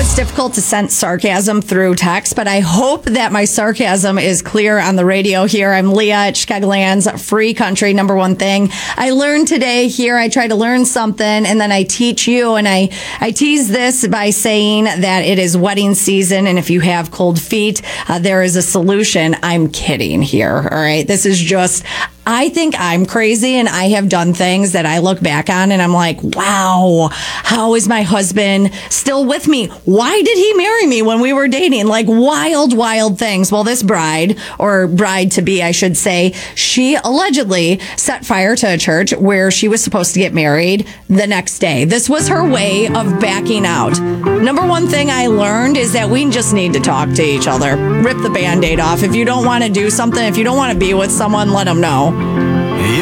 it's difficult to sense sarcasm through text, but I hope that my sarcasm is clear on the radio here. I'm Leah at Chicagoland's Free Country, number one thing. I learned today here, I try to learn something, and then I teach you, and I tease this by saying that it is wedding season, and if you have cold feet, there is a solution. I'm kidding here, all right? This is just... I think I'm crazy, and I have done things that I look back on and I'm like, wow, how is my husband still with me? Why did he marry me when we were dating? Like wild, wild things. Well, this bride, or bride to be, I should say, she allegedly set fire to a church where she was supposed to get married the next day. This was her way of backing out. Number one thing I learned is that we just need to talk to each other. Rip the Band-Aid off. If you don't want to do something, if you don't want to be with someone, let them know.